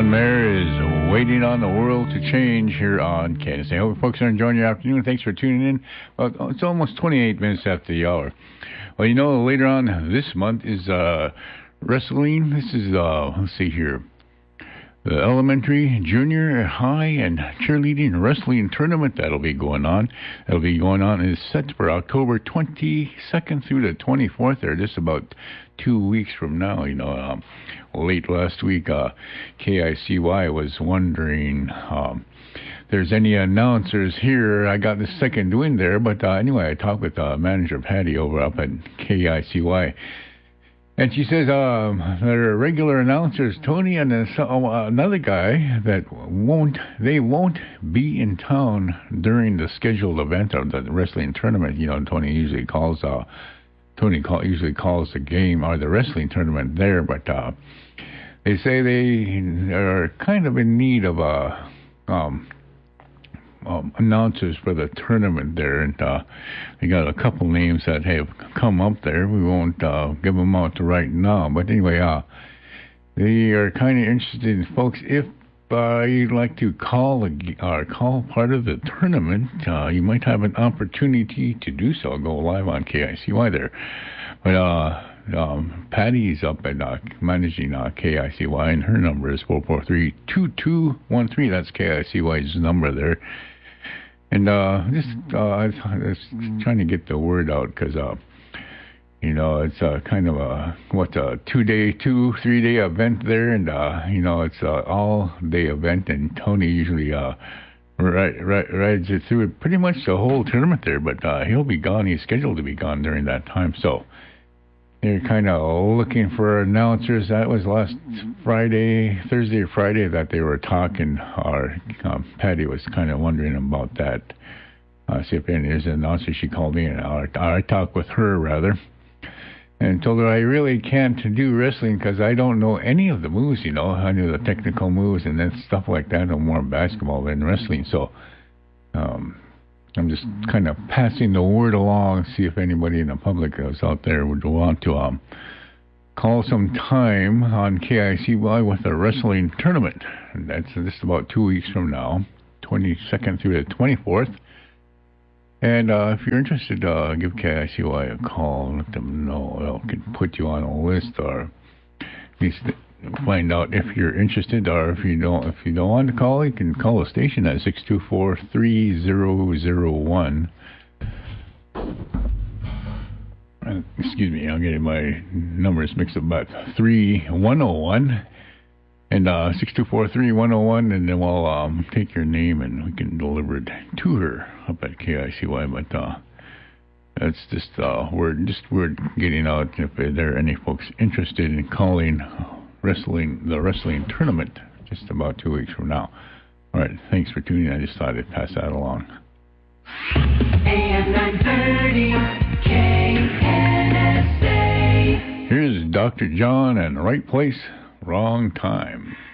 John Mayer is waiting on the world to change here on KNSA. I hope folks are enjoying your afternoon. Thanks for tuning in. Well, it's almost 28 minutes after the hour. Well, later on this month is wrestling. This is, let's see here, the elementary, junior, high, and cheerleading wrestling tournament that'll be going on. That'll be going on is set for October 22nd through the 24th, or just about 2 weeks from now. Late last week, KICY was wondering if there's any announcers here. I got the second win there, but anyway, I talked with manager Patty over up at KICY. And she says there are regular announcers, Tony and another guy, that won't be in town during the scheduled event of the wrestling tournament. Tony usually calls the game or the wrestling tournament there, but they say they are kind of in need of announcers for the tournament there, and they got a couple names that have come up there. We won't give them out right now, but anyway, they are kind of interested in folks. If you'd like to call part of the tournament, you might have an opportunity to do so. Go live on KICY there, but Patty's up at managing KICY, and her number is 443-2213. That's KICY's number there. And I was trying to get the word out because, it's kind of a 3-day event there, and it's an all-day event, and Tony usually rides it through pretty much the whole tournament there, but he'll be gone. He's scheduled to be gone during that time, so they're kind of looking for announcers. That was last Thursday or Friday that they were talking. Patty was kind of wondering about that. See if there's an announcer. She called me, and I talked with her, rather, and told her I really can't do wrestling because I don't know any of the moves, I know the technical moves and then stuff like that. I'm more basketball than wrestling, so I'm just kind of passing the word along, see if anybody in the public is out there would want to call some time on KICY with a wrestling tournament. And that's just about 2 weeks from now, 22nd through the 24th. And if you're interested, give KICY a call, let them know. They can put you on a list, or at least find out if you're interested, or if you don't want to call, you can call the station at 624-3001. Excuse me, I'm getting my numbers mixed up, about 3101 and 624-3101, and then we'll take your name and we can deliver it to her up at KICY. But that's just word getting out if there are any folks interested in calling the wrestling tournament just about 2 weeks from now. All right, thanks for tuning in. I just thought I'd pass that along. AM 930 KNSA. Here's Dr. John and Right Place, Wrong Time.